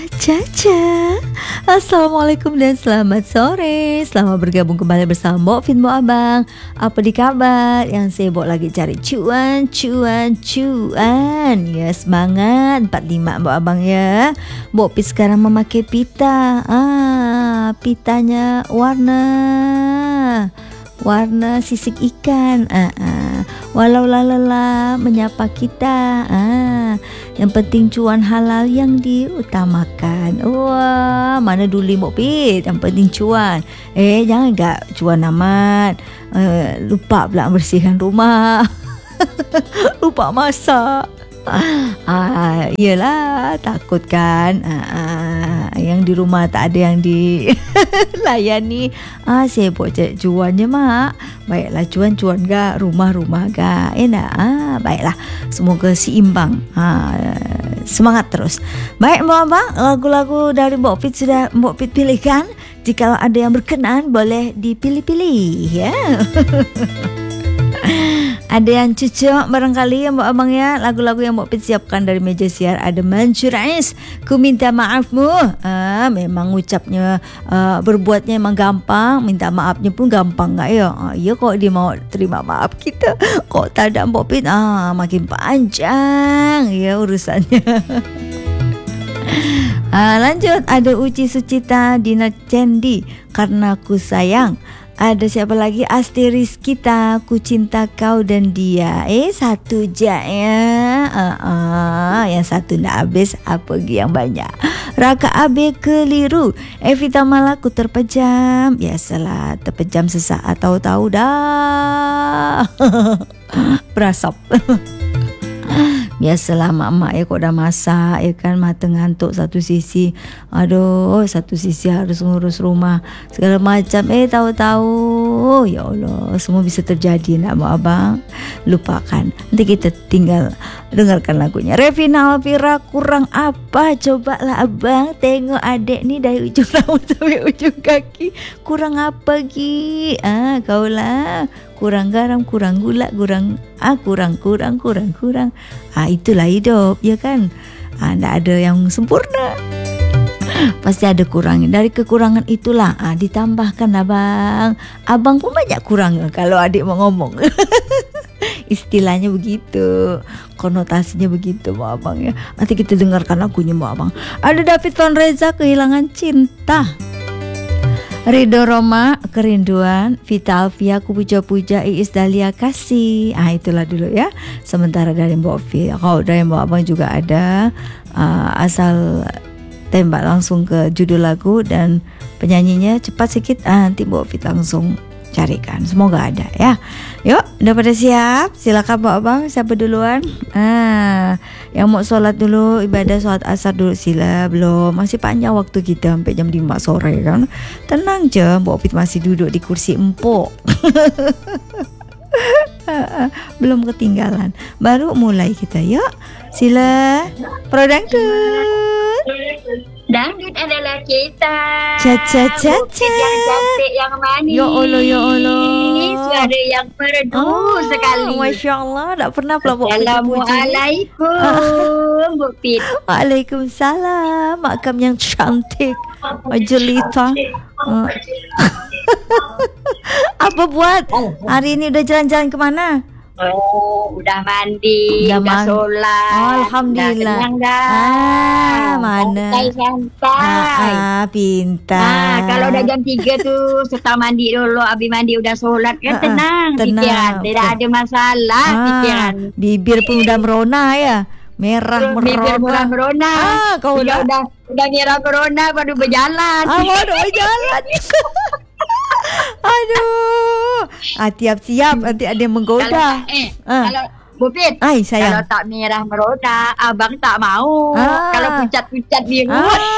Caca, Assalamualaikum dan selamat sore. Selamat bergabung kembali bersama Mbok Fit, Mbok Abang. Apa di kabar? Yang sibuk lagi cari cuan. Ya, semangat 45 Mbok Abang ya. Mbok Fit sekarang memakai pita. Pitanya warna sisik ikan. Walau lelah menyapa kita. Yang penting cuan halal yang diutamakan. Wah, mana dulu Mbok Pit, yang penting cuan. Jangan gak cuan amat. Lupa pula bersihkan rumah. Lupa masak. Yelah, takut kan. Yang di rumah tak ada yang dilayani. Sibuk cari cuannya mak. Baiklah, cuan gak, rumah gak. Baiklah, semoga seimbang. Semangat terus. Baik Mbok Abang, lagu-lagu dari Mbok Fit sudah Mbok Fit pilihkan. Jika ada yang berkenan, boleh dipilih-pilih ya. Ada yang cocok barangkali ya Mbok Abang ya. Lagu-lagu yang Mbok Fit siapkan dari meja siar ada Mansur Ais, Ku Minta Maafmu. Memang ucapnya, berbuatnya memang gampang, minta maafnya pun gampang gak ya? Ya kok dia mau terima maaf kita, kok tak ada Mbok Fit, makin panjang ya urusannya. Lanjut, ada Uci Sucita, Dina Cendi, Karena Ku Sayang. Ada siapa lagi? Asteris kita, Ku Cinta Kau dan Dia. Satu je ya. Yang satu nak habis, apa lagi yang banyak? Raka Abe Keliru, Evita Malaku Terpejam. Biasalah, terpejam sesaat, tahu-tahu dah berasap. Biasalah mak-mak ya, kok dah masak ya kan, mata ngantuk satu sisi. Satu sisi harus ngurus rumah segala macam. Tahu-tahu ya Allah, semua bisa terjadi nak Mbok Abang. Lupakan. Nanti kita tinggal dengarkan lagunya. Revina Alvira, Kurang Apa? Cobalah Abang tengok adik ni dari ujung rambut sampai ujung kaki. Kurang apa Gi? Kaulah kurang garam, kurang gula, kurang. Itulah hidup ya kan. Tak ada yang sempurna, pasti ada kurangnya. Dari kekurangan itulah ditambahkan abang. Abang pun banyak kurang kalau adik mau ngomong. Istilahnya begitu, konotasinya begitu Mbok Abang ya. Nanti kita dengarkan lagunya Mbok Abang. Ada David Van Reza, Kehilangan Cinta. Ridho Roma, Kerinduan. Vita Alfia, Ku Puja-Puja. Iis Dahlia, Kasih. Itulah dulu ya. Sementara dari Mbok Fit, kalau dari Mbok Abang juga ada, asal tembak langsung ke judul lagu dan penyanyinya cepat sikit, nanti Mbok Fit langsung carikan. Semoga ada ya. Yuk, udah pada siap? Silakan Mbok Abang, siapa duluan? Yang mau solat dulu, ibadah solat asar dulu sila. Belum, masih panjang waktu kita sampai jam 5 sore kan. Tenang je, Mbok Fit masih duduk di kursi empuk. Belum ketinggalan. Baru mulai kita. Yuk, sila. Pro dangdut. Dangdut adalah kita. Caca. Yang cantik, yang manis. Ya Allah. Suara yang merdu sekali. Masya Allah. Tak pernah pula Mbok Fit dipuji. Assalamualaikum Mbok Fit. Waalaikumsalam. Makam yang cantik, Jelita. Apa buat? Hari ini udah jalan-jalan kemana? Udah mandi, udah solat. Alhamdulillah. Mana? Santai. Pintar. Kalau udah jam 3 tu, setelah mandi dulu, habis mandi udah solat kan, tenang. Pikiran tidak ada masalah pikiran. Bibir pun udah merona ya. Merah merona. Kau udah merah merona baru berjalan. Baru berjalan. Aduh, siap nanti ada yang menggoda. Kalau Bupit, kalau tak merah merona, abang tak mau. Kalau pucat-pucat biru.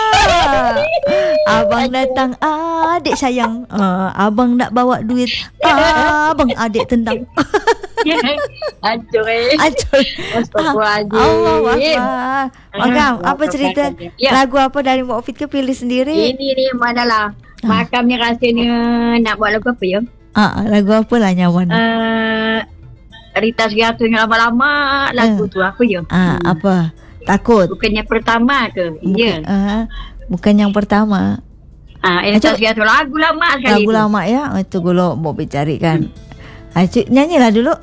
Abang datang, adik sayang. Abang nak bawa duit. Abang adik tendang. Hancur. Astagfirullahaladzim. Allahu Akbar. Makam, apa cerita? Lagu apa dari Mbok Fit ke pilih sendiri? Ini adalah makamnya rasanya nak buat lagu apa ya? Lagu apa lah nyawan? Rita Sugiyarto yang lama-lama lagu tu apa ya? Apa? Takut. Bukannya pertama ke? Ya. Bukan yang pertama. Itu satu lagu lama sekali. Lagu lama ya. Itu kalau mau cari kan. Cik, nyanyilah dulu.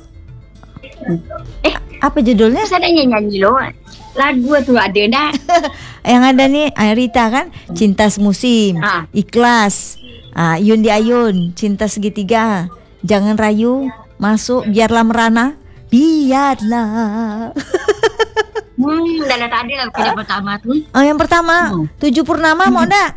Apa judulnya? Saya nyanyi loh. Lagu tu ada dah. Yang ada nih Rita kan, Cinta Semusim, Ikhlas, Yun di Ayun, Cinta Segitiga, Jangan Rayu, Masuk, Biarlah Merana, Biarlah. Dah tak ada lah yang pertama tu. Yang pertama, Tujuh Purnama mau tak?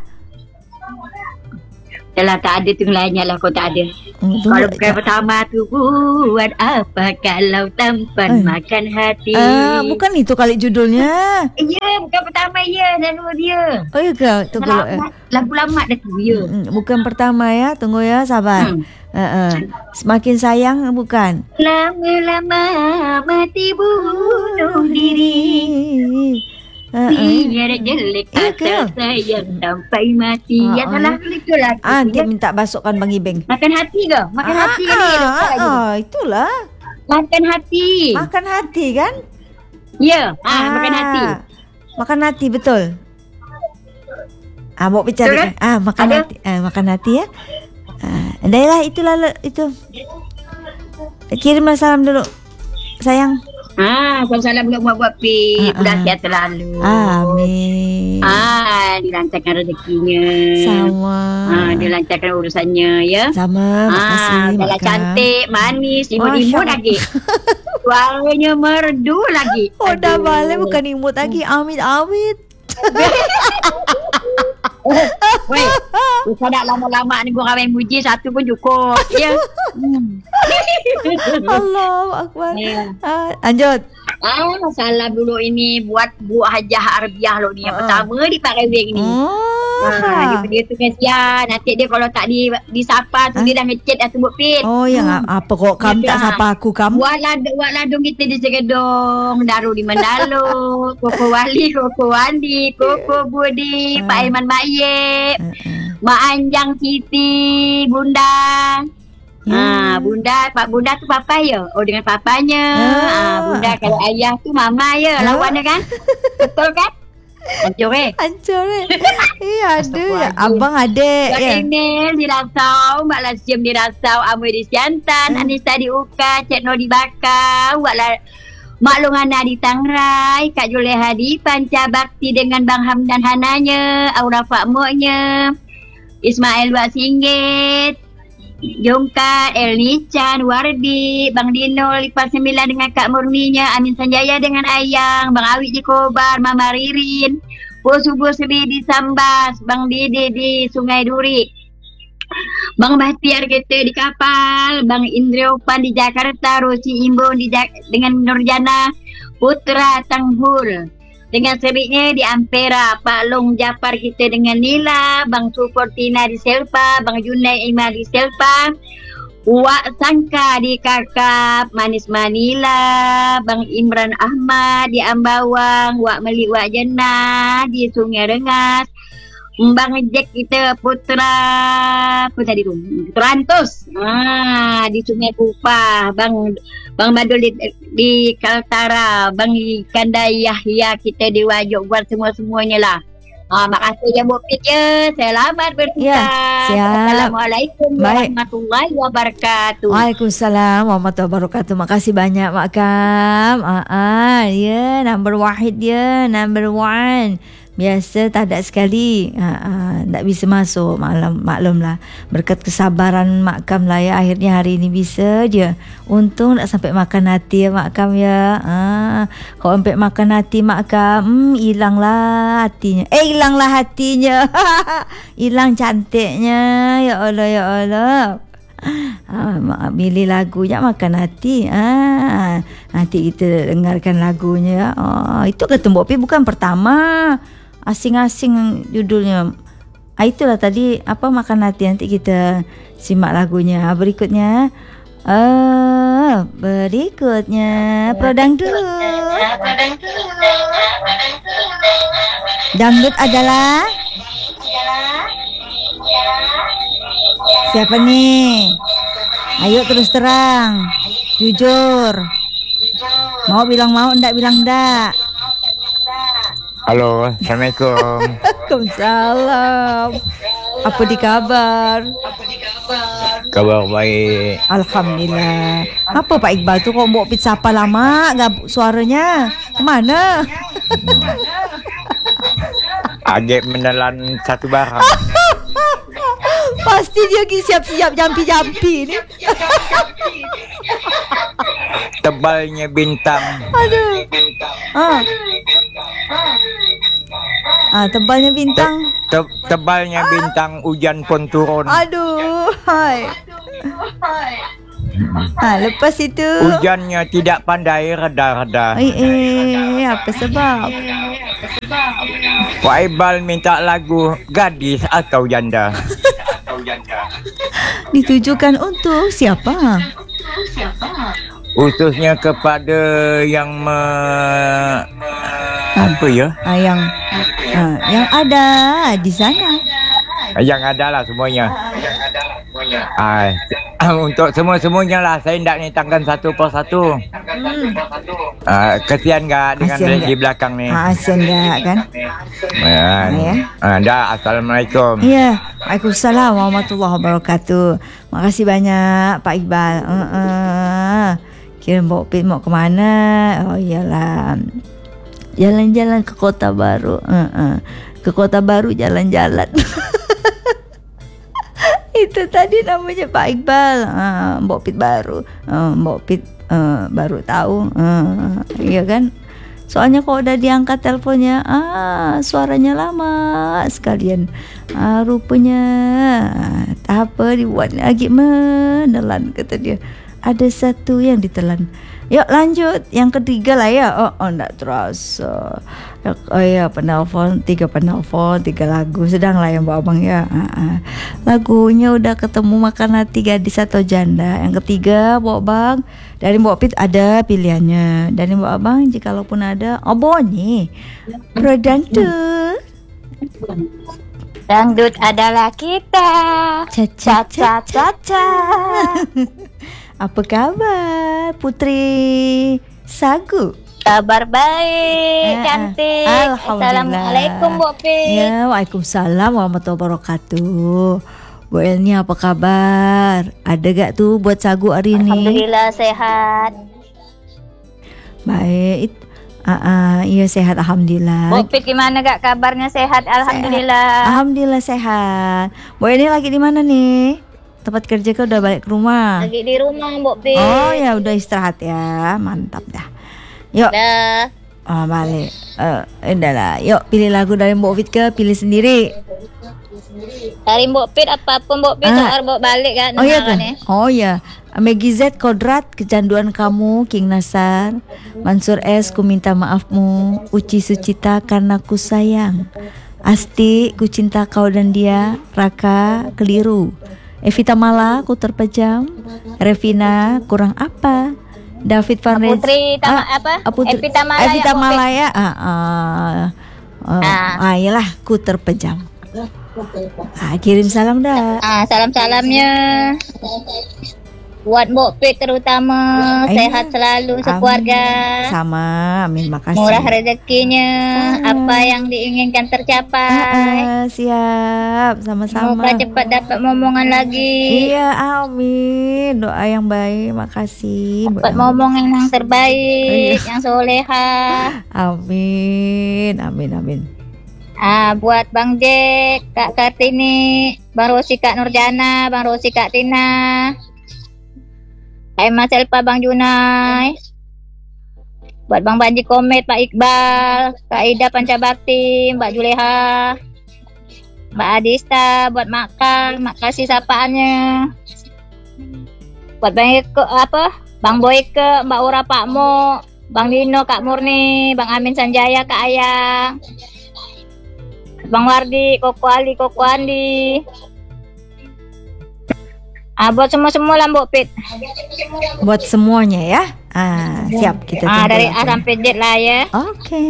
Dah tak ada tu lainnya lah kau tak ada. Kalau bukan pertama tu, buat apa kalau tampan makan hati. Bukan itu kali judulnya. Ya, bukan pertama ya, lalu dia. Oh ya ke? Tunggu. Lagu lama dah tu ya. Bukan pertama ya, tunggu ya, sabar. Semakin Sayang bukan? Lama-lama mati bunuh diri. Biar jelek kata sayang sampai mati. Ya salah itu lagi. Dia minta basukkan Bang Ibeng. Makan hati ke? Makan hati kan ni. Itulah. Makan hati. Makan hati kan? Ya, makan hati. Makan hati betul. Mau bicara. Makan hati. Makan hati ya. Dahlah itulah itu. Kirimlah salam dulu. Sayang. Salam buat pi. Udah sihat selalu. Amin. Dilancarkan rezekinya. Sama. Dilancarkan urusannya ya. Sama. Makasih. Kalau cantik, manis, imut-imut lagi. Suaranya merdu lagi. Dah balik bukan imut lagi. Amit. Weh, bisa tak lama-lama ni gua kawin muji satu pun cukup. Ya. Allahu Akbar. Lanjut. Salam dulu ini buat Bu Hajah Arbiah lo ni. Yang pertama di Pak Rewing ni. Dia tu kasihan. Nanti dia kalau tak disapa tu dia dah ngechat dah sebut pin. Apa kok kamu tak sapa aku kamu? Buat ladung kita di Segedong, Daru di Mandalo, Koko Wali, Koko Wandi, Koko Budi, Pak Iman Baye, Mak Anjang Siti, Bunda. Bunda, Pak Bunda tu papa ya. Dengan papanya. Bunda kalau ayah tu mama ya. Lawannya kan? Betul kan? Hancur ada ya. Abang adik ya. Email di Rasau, Mbak Lasium di Rasau, Amoy di Siantan, Anissa di Uka, Cik Nur di Bakau, Mak Lungana di Tangrai, Kak Juleha di Panca Bakti dengan Bang Hamdan Hananya, Aura Fakmuknya, Ismail Wak Singgit, Jongkat, Elni Chan, Wardi, Bang Dino Lipas 9 dengan Kak Murninya, Amin Sanjaya dengan Ayang, Bang Awik di Kobar, Mama Ririn, Subuh Sebi di Sambas, Bang Didi di Sungai Duri, Bang Bahtiar kita di kapal, Bang Indriopan di Jakarta, Rosi Imbon dengan Nurjana, Putra Tanghul dengan sebiknya di Ampera, Pak Long Japar kita dengan Nila, Bang Suportina di Selpa, Bang Junai Ima di Selpa, Wak Sangka di Kakap, Manis Manila, Bang Imran Ahmad di Ambawang, Wak Melik Wak Jenah di Sungai Rengas, Bang Jack kita Putra Rantus di Sungai Kupah, Bang Badul di Kaltara, Bang Iskandar Yahya kita di Wajuk, buat semua-semuanya lah. Makasih ya Bu Pit ya. Selamat bertugas. Assalamualaikum warahmatullahi wabarakatuh. Waalaikumsalam warahmatullahi wabarakatuh. Makasih banyak Mak Kam. Ya, number wahid dia, number one. Biasa tak ada sekali. Tak bisa masuk. Maklum lah. Berkat kesabaran Mak Kam lah ya. Akhirnya hari ini bisa je. Untung tak sampai makan hati ya Mak Kam ya. Kalau sampai makan hati Mak Kam, hilanglah hatinya. Hilanglah hatinya. Hilang cantiknya. Ya Allah, ya Allah. Pilih lagunya Makan Hati. Nanti kita dengarkan lagunya. Itu kata Mbok Pi bukan pertama. Asing-asing judulnya. Itulah tadi apa Makan Hati. Nanti kita simak lagunya. Berikutnya Pro Dangdut. Dangdut adalah siapa nih? Ayo terus terang, jujur. Mau bilang mau, enggak bilang enggak. Halo, Assalamualaikum. Waalaikumsalam. Apa di kabar? Kabar baik. Alhamdulillah. Apa Pak Iqbal tu kok mbok pit sapa lama gak suaranya? Kemana? Agak menelan satu barang. Pasti dia lagi siap-siap jampi-jampi ni. Tebalnya bintang. Aduh. Tebalnya bintang. Tebalnya bintang, hujan pun turun. Aduh, hai. Lepas itu Hujannya tidak pandai reda-reda. Apa sebab? Pak Iqbal minta lagu gadis atau janda. Ditujukan untuk siapa? Khususnya kepada yang apa ya? Yang ada di sana. Yang ada lah semuanya. Untuk semua-semuanya lah. Saya tidak nitangkan satu persatu. Kesian gak dengan di belakang ni? Kesian gak kan? Dah, Assalamualaikum. Ya, Waalaikumsalam warahmatullahi wabarakatuh. Makasih banyak Pak Iqbal. Kira Mbok Pit mau kemana? Oh iyalah, jalan-jalan ke Kota Baru. Ke Kota Baru jalan-jalan. Itu tadi namanya Pak Iqbal. Mbok Pit baru. Mbok Pit baru tahu. Iya kan? Soalnya kalau udah diangkat teleponnya, suaranya lama sekalian. Rupanya apa dibuat lagi menelan, kata dia. Ada satu yang ditelan. Yuk lanjut, yang ketiga lah ya. Enggak terasa. Ya penelpon, 3 lagu. Sedang lah yang bawa abang ya. Lagunya udah ketemu makan hati gadis atau janda. Yang ketiga bawa bang. Dari Mbok Pit ada pilihannya. Dari Mbok Abang jikalaupun ada. Bonyi. Berdangdut. Dangdut adalah kita. Caca. Apa kabar Putri Sagu? Kabar baik, cantik. Assalamualaikum Mbok Pit. Ya, Waalaikumsalam warahmatullahi wabarakatuh. Bu Elni apa kabar? Ada gak tuh buat Sagu hari ini? Alhamdulillah sehat. Baik. Iya sehat alhamdulillah. Mbok Pit gimana gak kabarnya? Sehat alhamdulillah. Alhamdulillah sehat. Bu Elni lagi di mana nih? Tempat kerja kau udah balik ke rumah? Lagi di rumah Mbok Pit. Oh ya udah istirahat ya, mantap dah. Yuk. Dah. Balik. Udah lah. Yuk pilih lagu dari Mbok Pit ke pilih sendiri. Dari Mbok Pit apapun Mbok Pit harus bawa balik kan? Oh iya kan? Oh iya. Maggie Z Kodrat, kecanduan kamu, King Nasar, Mansur S, ku minta maafmu, Uci Sucita karena ku sayang, Asti, ku cinta kau dan dia, Raka, keliru, Evita Mala, ku terpejam, Revina, kurang apa, David Van Rez, Putri Evita Mala ya, iyalah, ku terpejam. Kirim salam dah. Salam-salamnya buat Mbok Pit terutama, sehat selalu sekeluarga. Sama, amin, makasih. Murah rezekinya, apa yang diinginkan tercapai. Siap, sama-sama. Semoga cepat dapat momongan lagi. Iya, amin. Doa yang baik, makasih. Dapat momongan yang terbaik, yang soleha. Amin, amin. Buat Bang Jack, Kak Kartini, Bang Rosi, Kak Nurjana, Bang Rosi, Kak Tina, Mas Elpa, Bang Junai, buat Bang Banji Komet, Pak Iqbal, Kak Ida Pancabakti, Mbak Juleha, Mbak Adista, buat Makal, makasih sapaannya. Buat Bang Eko, Bang Boyke, Mbak Ura, Pak Mo, Bang Dino, Kak Murni, Bang Amin Sanjaya, Kak Ayang, Bang Wardi, Koko Ali, Koko Andi. Buat semua lah Mbok Pit. Buat semuanya ya. Siap kita tunggu. Dari A sampai Z lah ya. Oke.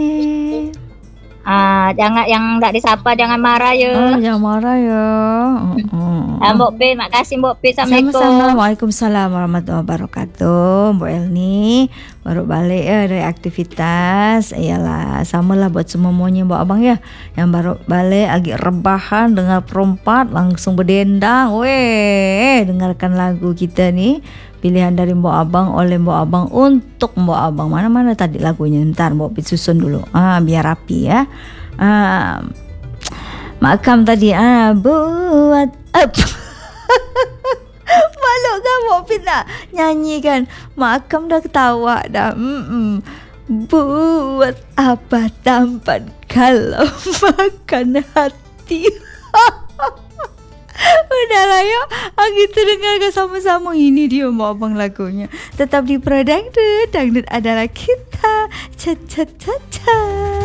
Jangan yang enggak disapa jangan marah ya. Jangan marah ya. Mbok Pit, makasih Mbok Pit. Assalamualaikum. Sama-sama. Waalaikumsalam warahmatullahi wabarakatuh. Mbok Elni, baru balik ya dari aktivitas. Iyalah, samalah buat semuanya Mbak Abang ya. Yang baru balik agak rebahan dengar perompat langsung berdendang. Weh, dengarkan lagu kita nih. Pilihan dari Mbak Abang oleh Mbak Abang untuk Mbak Abang. Mana-mana tadi lagunya? Ntar Mbak susun dulu. Biar rapi ya. Makam tadi buat malu kan Mbak Pina nyanyi kan. Makam dah ketawa dah. Buat apa tampan kalau makan hati. Udahlah yuk, kita dengarkan sama-sama. Ini dia Mbak Abang lagunya. Tetap di Pro Dangdut, Dangdut adalah kita. Cha cha cha cha.